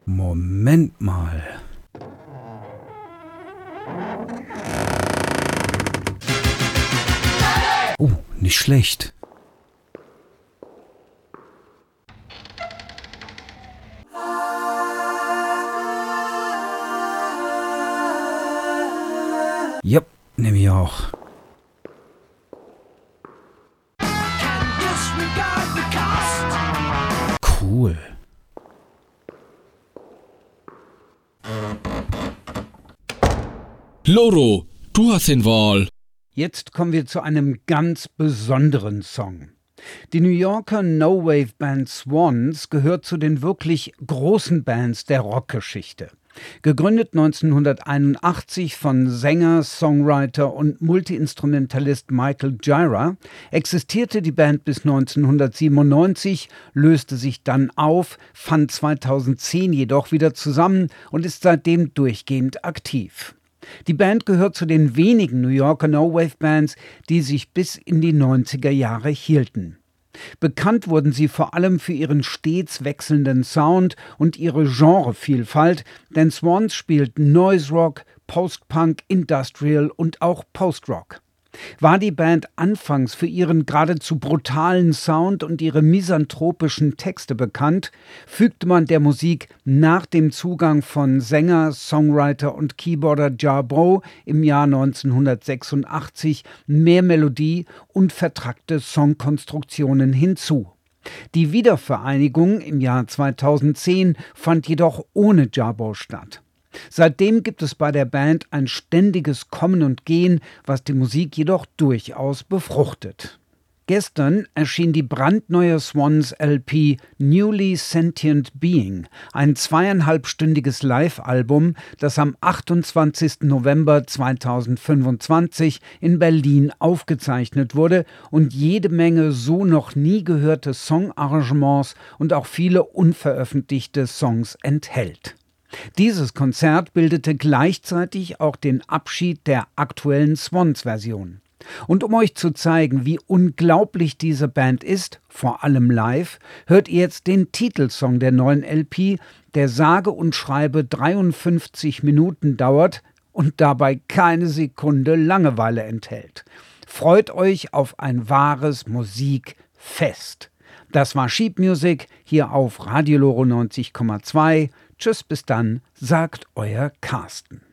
Moment mal. Oh, nicht schlecht. Ja, nehme ich auch. Cool. Loro, du hast den Wahl. Jetzt kommen wir zu einem ganz besonderen Song. Die New Yorker No-Wave-Band Swans gehört zu den wirklich großen Bands der Rockgeschichte. Gegründet 1981 von Sänger, Songwriter und Multiinstrumentalist Michael Gira, existierte die Band bis 1997, löste sich dann auf, fand 2010 jedoch wieder zusammen und ist seitdem durchgehend aktiv. Die Band gehört zu den wenigen New Yorker No-Wave-Bands, die sich bis in die 90er Jahre hielten. Bekannt wurden sie vor allem für ihren stets wechselnden Sound und ihre Genrevielfalt, denn Swans spielten Noise Rock, Post-Punk, Industrial und auch Post-Rock. War die Band anfangs für ihren geradezu brutalen Sound und ihre misanthropischen Texte bekannt, fügte man der Musik nach dem Zugang von Sänger, Songwriter und Keyboarder Jarboe im Jahr 1986 mehr Melodie und vertrackte Songkonstruktionen hinzu. Die Wiedervereinigung im Jahr 2010 fand jedoch ohne Jarboe statt. Seitdem gibt es bei der Band ein ständiges Kommen und Gehen, was die Musik jedoch durchaus befruchtet. Gestern erschien die brandneue Swans LP Newly Sentient Being, ein 2,5-stündiges Live-Album, das am 28. November 2025 in Berlin aufgezeichnet wurde und jede Menge so noch nie gehörte Songarrangements und auch viele unveröffentlichte Songs enthält. Dieses Konzert bildete gleichzeitig auch den Abschied der aktuellen Swans-Version. Und um euch zu zeigen, wie unglaublich diese Band ist, vor allem live, hört ihr jetzt den Titelsong der neuen LP, der sage und schreibe 53 Minuten dauert und dabei keine Sekunde Langeweile enthält. Freut euch auf ein wahres Musikfest. Das war Sheet Music hier auf Radio Loro 90,2. Tschüss, bis dann, sagt euer Carsten.